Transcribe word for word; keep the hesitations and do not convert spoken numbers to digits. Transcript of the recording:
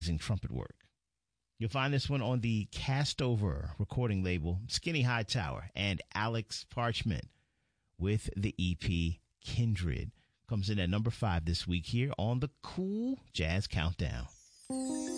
trumpet work. You'll find this one on the Castover recording label, Skinny Hightower and Alex Parchment with the E P Kindred. Comes in at number five this week here on the Cool Jazz Countdown.